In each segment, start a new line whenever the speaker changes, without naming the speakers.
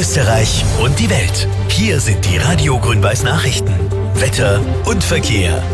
Österreich und die Welt. Hier sind die Radio Grün-Weiß Nachrichten. Wetter und Verkehr.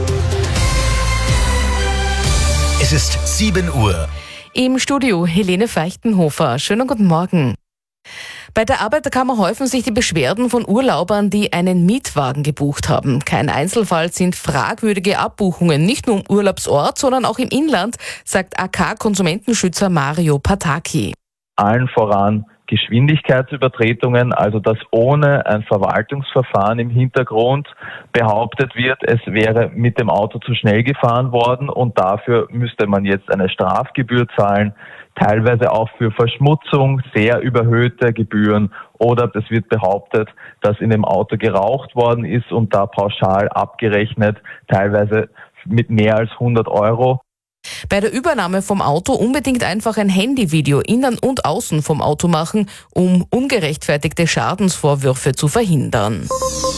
Es ist 7 Uhr.
Im Studio Helene Feichtenhofer. Schönen guten Morgen. Bei der Arbeiterkammer häufen sich die Beschwerden von Urlaubern, die einen Mietwagen gebucht haben. Kein Einzelfall sind fragwürdige Abbuchungen, nicht nur im Urlaubsort, sondern auch im Inland, sagt AK-Konsumentenschützer Mario Pataki.
Allen voran Geschwindigkeitsübertretungen, also dass ohne ein Verwaltungsverfahren im Hintergrund behauptet wird, es wäre mit dem Auto zu schnell gefahren worden und dafür müsste man jetzt eine Strafgebühr zahlen, teilweise auch für Verschmutzung, sehr überhöhte Gebühren, oder es wird behauptet, dass in dem Auto geraucht worden ist und da pauschal abgerechnet, teilweise mit mehr als 100 Euro.
Bei der Übernahme vom Auto unbedingt einfach ein Handyvideo innen und außen vom Auto machen, um ungerechtfertigte Schadensvorwürfe zu verhindern.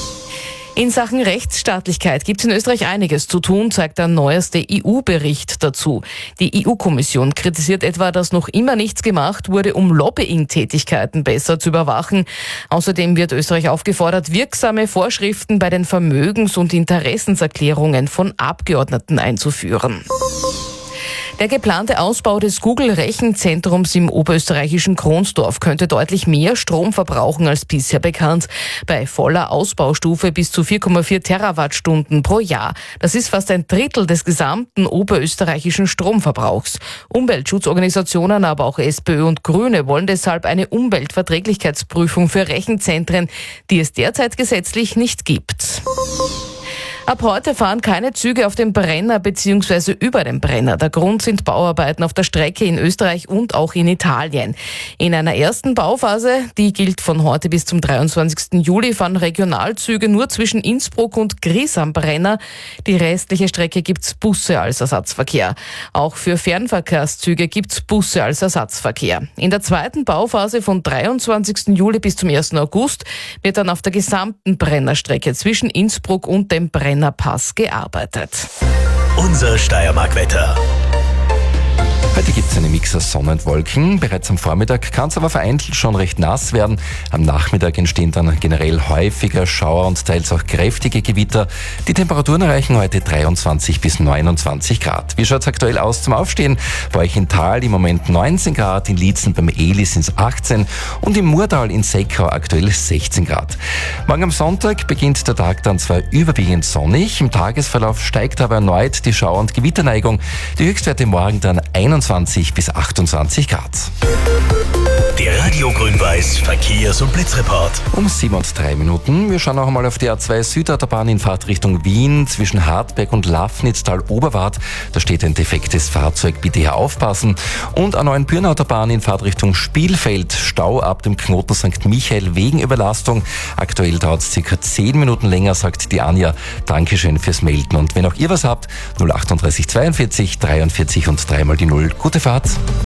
In Sachen Rechtsstaatlichkeit gibt es in Österreich einiges zu tun, zeigt der neueste EU-Bericht dazu. Die EU-Kommission kritisiert etwa, dass noch immer nichts gemacht wurde, um Lobbying-Tätigkeiten besser zu überwachen. Außerdem wird Österreich aufgefordert, wirksame Vorschriften bei den Vermögens- und Interessenserklärungen von Abgeordneten einzuführen. Der geplante Ausbau des Google-Rechenzentrums im oberösterreichischen Kronsdorf könnte deutlich mehr Strom verbrauchen als bisher bekannt. Bei voller Ausbaustufe bis zu 4,4 Terawattstunden pro Jahr. Das ist fast ein Drittel des gesamten oberösterreichischen Stromverbrauchs. Umweltschutzorganisationen, aber auch SPÖ und Grüne wollen deshalb eine Umweltverträglichkeitsprüfung für Rechenzentren, die es derzeit gesetzlich nicht gibt. Ab heute fahren keine Züge auf dem Brenner bzw. über dem Brenner. Der Grund sind Bauarbeiten auf der Strecke in Österreich und auch in Italien. In einer ersten Bauphase, die gilt von heute bis zum 23. Juli, fahren Regionalzüge nur zwischen Innsbruck und Gries am Brenner. Die restliche Strecke gibt's Busse als Ersatzverkehr. Auch für Fernverkehrszüge gibt's Busse als Ersatzverkehr. In der zweiten Bauphase von 23. Juli bis zum 1. August wird dann auf der gesamten Brennerstrecke zwischen Innsbruck und dem Brennerpass gearbeitet.
Unser Steiermark-Wetter.
Heute gibt es eine Mix aus Sonne und Wolken. Bereits am Vormittag kann es aber vereinzelt schon recht nass werden. Am Nachmittag entstehen dann generell häufiger Schauer und teils auch kräftige Gewitter. Die Temperaturen erreichen heute 23 bis 29 Grad. Wie schaut es aktuell aus zum Aufstehen? Bei euch in Thal im Moment 19 Grad, in Liezen beim Eli sind es 18 und im Murtal in Seckau aktuell 16 Grad. Morgen am Sonntag beginnt der Tag dann zwar überwiegend sonnig, im Tagesverlauf steigt aber erneut die Schauer- und Gewitterneigung. Die Höchstwerte morgen dann 21 bis 28 Grad.
Der Radio Grün-Weiß Verkehrs- und Blitzreport.
Um 7:03. Wir schauen noch einmal auf die A2 Südautobahn in Fahrtrichtung Wien zwischen Hartberg und Lafnitztal-Oberwart. Da steht ein defektes Fahrzeug, bitte hier aufpassen. Und A9 Büren-Autobahn in Fahrtrichtung Spielfeld. Stau ab dem Knoten St. Michael wegen Überlastung. Aktuell dauert es circa 10 Minuten länger, sagt die Anja. Dankeschön fürs Melden. Und wenn auch ihr was habt, 038 42 43 und 3 mal die 0. Gute Fahrt.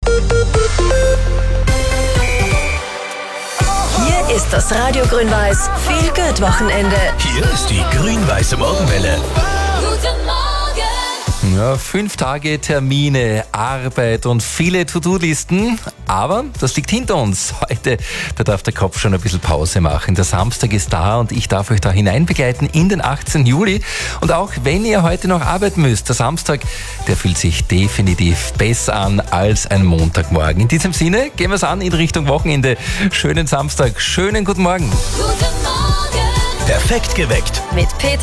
Hier ist das Radio Grün-Weiß Feel-Good-Wochenende.
Hier ist die Grün-Weiße Morgenwelle.
Guten Morgen.
Ja, 5 Tage Termine, Arbeit und viele To-Do-Listen. Aber das liegt hinter uns. Heute, da darf der Kopf schon ein bisschen Pause machen. Der Samstag ist da und ich darf euch da hineinbegleiten in den 18. Juli. Und auch wenn ihr heute noch arbeiten müsst, der Samstag, der fühlt sich definitiv besser an als ein Montagmorgen. In diesem Sinne, gehen wir es an in Richtung Wochenende. Schönen Samstag, schönen guten Morgen.
Guten Morgen.
Perfekt geweckt.
Mit Peter